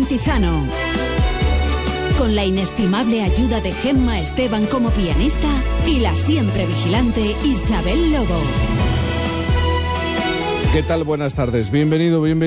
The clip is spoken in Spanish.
Cantizano. Con la inestimable ayuda de Gemma Esteban como pianista y la siempre vigilante Isabel Lobo. ¿Qué tal? Buenas tardes. Bienvenido, bienvenido.